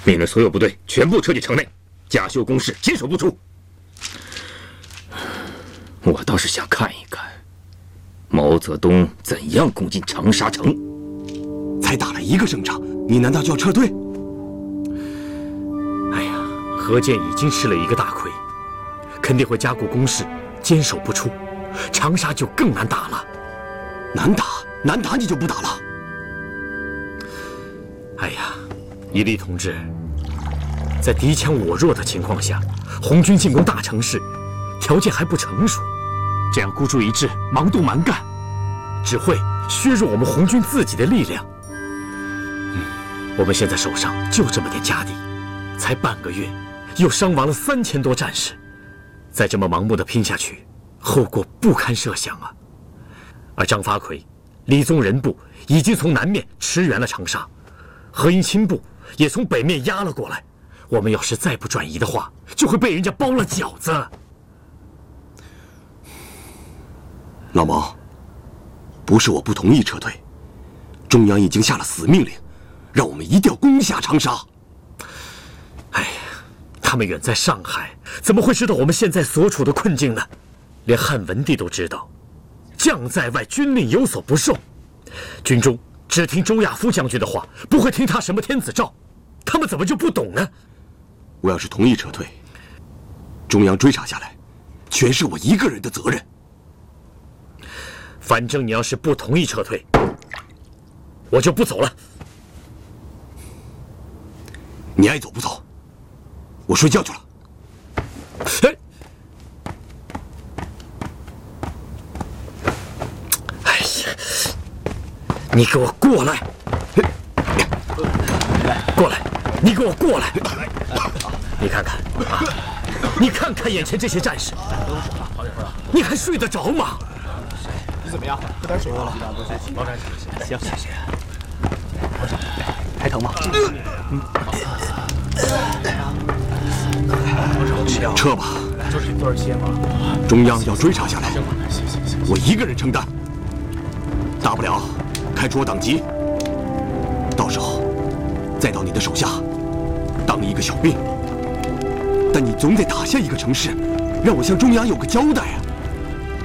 命令所有部队全部撤进城内，甲秀工事坚守不出。我倒是想看一看，毛泽东怎样攻进长沙城。 才打了1个胜仗，你难道就要撤退？ 哎呀，何键已经吃了1个大亏，肯定会加固工事，坚守不出，长沙就更难打了。 难打你就不打了？ 哎呀，伊犁同志，在敌强我弱的情况下，红军进攻大城市，条件还不成熟，这样孤注一掷、盲动蛮干，只会削弱我们红军自己的力量。我们现在手上就这么点家底，才半个月，又伤亡了3000多战士，再这么盲目的拼下去，后果不堪设想啊！而张发奎、李宗仁部已经从南面驰援了长沙，何应钦部也从北面压了过来。我们要是再不转移的话，就会被人家包了饺子。 老毛，不是我不同意撤退，中央已经下了死命令，让我们一定要攻下长沙。 哎呀，他们远在上海，怎么会知道我们现在所处的困境呢？连汉文帝都知道，将在外，军令有所不受。军中只听周亚夫将军的话，不会听他什么天子诏，他们怎么就不懂呢？ 我要是同意撤退，中央追查下来，全是我一个人的责任。 反正你要是不同意撤退，我就不走了。 你爱走不走？我睡觉去了。 哎呀，你给我过来！过来！你给我过来！你看看啊，你看看眼前这些战士，你还睡得着吗？ 你怎么样？喝点水了？行，谢谢。还疼吗？ 撤吧， 就是多少钱嘛？ 中央要追查下来，我一个人承担，大不了开除我党籍，到时候再到你的手下当一个小兵。但你总得打下一个城市，让我向中央有个交代啊！